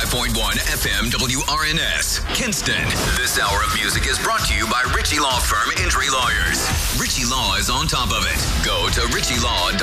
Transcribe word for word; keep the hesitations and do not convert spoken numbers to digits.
point one F M W R N S, Kinston. This hour of music is brought to you by Ritchie Law Firm Injury Lawyers. Ritchie Law is on top of it. Go to Ritchie Law.